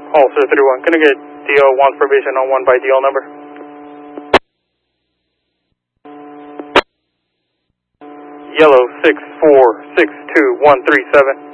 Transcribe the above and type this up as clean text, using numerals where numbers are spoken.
Officer 31, can I get DL 1 provision on 1 by DL number? Yellow 6462137.